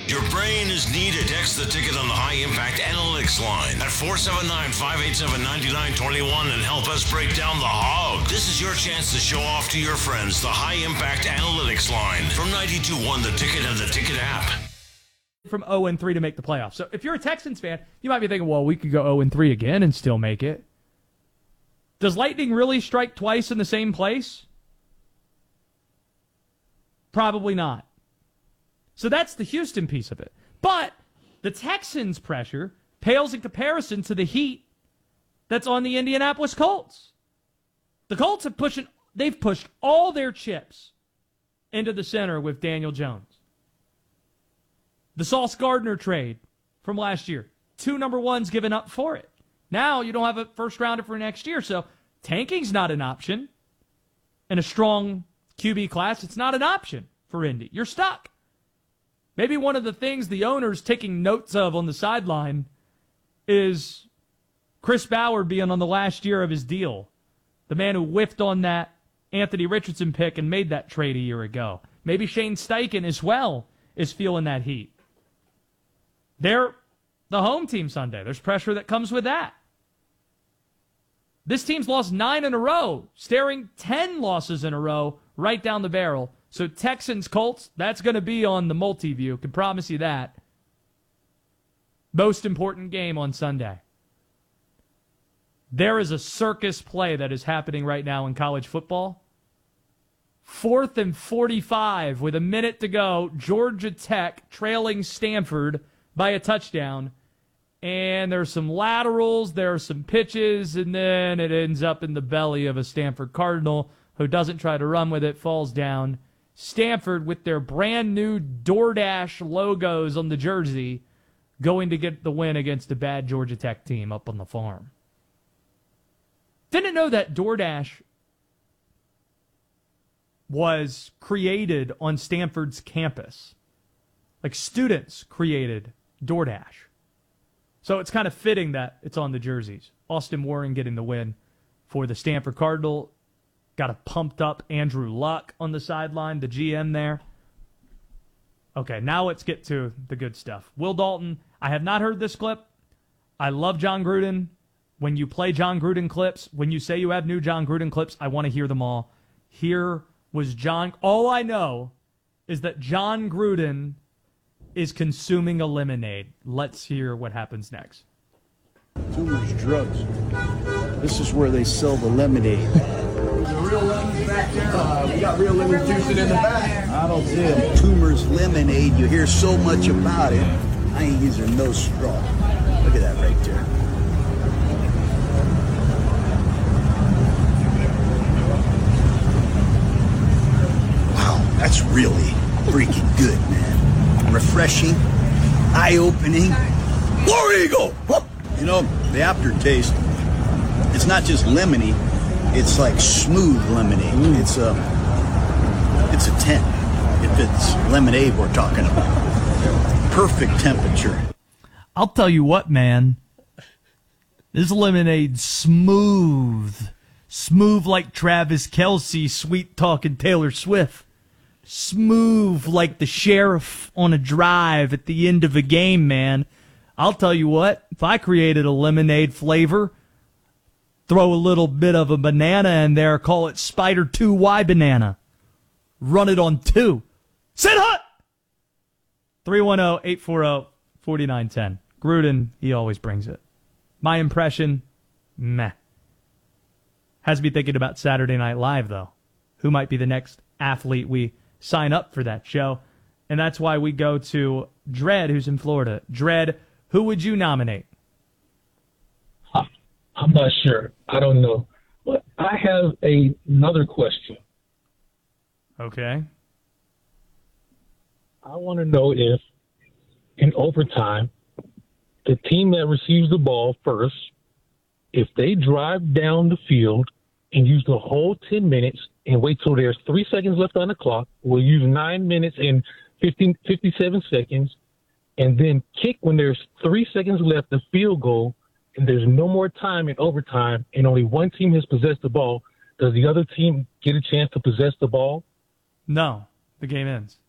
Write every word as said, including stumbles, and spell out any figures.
Your brain is needed. Text the ticket on the High Impact Analytics line at four seven nine, five eight seven, nine nine two one and help us break down the hog. This is your chance to show off to your friends the High Impact Analytics line from ninety-two point one The Ticket and the Ticket app. From oh and three to make the playoffs. So if you're a Texans fan, you might be thinking, well, we could go oh and three again and still make it. Does lightning really strike twice in the same place? Probably not. So that's the Houston piece of it. But the Texans' pressure pales in comparison to the heat that's on the Indianapolis Colts. The Colts have pushed, they've pushed all their chips into the center with Daniel Jones. The Sauce Gardner trade from last year. Two number ones given up for it. Now you don't have a first rounder for next year, so tanking's not an option. And a strong Q B class, it's not an option for Indy. You're stuck. Maybe one of the things the owner's taking notes of on the sideline is Chris Ballard being on the last year of his deal. The man who whiffed on that Anthony Richardson pick and made that trade a year ago. Maybe Shane Steichen as well is feeling that heat. They're the home team Sunday. There's pressure that comes with that. This team's lost nine in a row, staring ten losses in a row right down the barrel. So Texans, Colts, that's going to be on the multi-view. Can promise you that. Most important game on Sunday. There is a circus play that is happening right now in college football. Fourth and forty-five with a minute to go. Georgia Tech trailing Stanford by a touchdown. And there's some laterals, there are some pitches, and then it ends up in the belly of a Stanford Cardinal who doesn't try to run with it, falls down. Stanford, with their brand new DoorDash logos on the jersey, going to get the win against a bad Georgia Tech team up on the farm. Didn't know that DoorDash was created on Stanford's campus. Like, students created DoorDash. So it's kind of fitting that it's on the jerseys. Austin Warren getting the win for the Stanford Cardinal. Got a pumped up Andrew Luck on the sideline, the G M there. Okay, now let's get to the good stuff. Will Dalton, I have not heard this clip. I love John Gruden. When you play John Gruden clips, when you say you have new John Gruden clips, I want to hear them all. Here was John. All I know is that John Gruden is consuming a lemonade. Let's hear what happens next. Toomer's Drugs. This is where they sell the lemonade. The real lemons back there. Uh, we got real lemon juice in the back. I don't see it. Toomer's Lemonade. You hear so much about it. I ain't using no straw. Look at that right there. Wow, that's really freaking good, man. Refreshing, eye-opening. War Eagle! You know, the aftertaste, it's not just lemony, it's like smooth lemonade. Mm. It's a, it's a ten, if it's lemonade we're talking about. Perfect temperature. I'll tell you what, man. This lemonade's smooth. Smooth like Travis Kelce, sweet-talking Taylor Swift. Smooth like the sheriff on a drive at the end of a game, man. I'll tell you what, if I created a lemonade flavor, throw a little bit of a banana in there, call it Spider two Y Banana. Run it on two. Sit hut! three one zero, eight four zero, four nine one zero. Gruden, he always brings it. My impression, meh. Has me thinking about Saturday Night Live, though. Who might be the next athlete we sign up for that show? And that's why we go to Dredd, who's in Florida. Dredd, who would you nominate? I'm not sure. I don't know. But I have a, another question. Okay. I want to know if, in overtime, the team that receives the ball first, if they drive down the field and use the whole ten minutes and wait till there's three seconds left on the clock, we'll use nine minutes and fifteen, fifty-seven seconds, and then kick when there's three seconds left, the field goal, and there's no more time in overtime, and only one team has possessed the ball, does the other team get a chance to possess the ball? No. The game ends.